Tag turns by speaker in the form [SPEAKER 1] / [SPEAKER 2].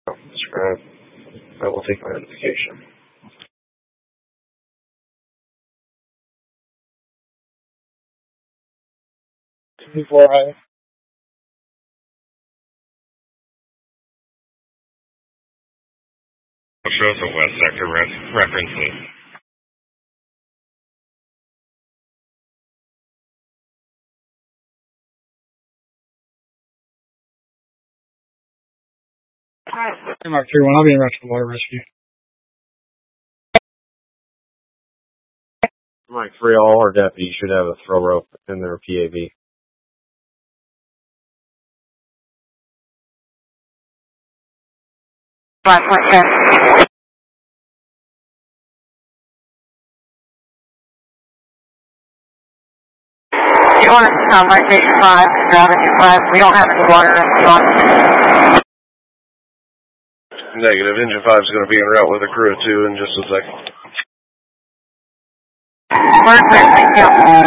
[SPEAKER 1] Describe. I will take my notification.
[SPEAKER 2] Before I...
[SPEAKER 1] Shows the West Sector references.
[SPEAKER 2] Hey, Mark 3-1, I'll be in Retro Water Rescue.
[SPEAKER 3] Mike 3, all our deputies should have a throw rope in their PAV.
[SPEAKER 4] You want to Mike Station 5, Avenue 5. We don't have any water rescue on.
[SPEAKER 1] Negative. Engine 5 is going to be en route with a crew of 2 in just a second.
[SPEAKER 4] Thank you.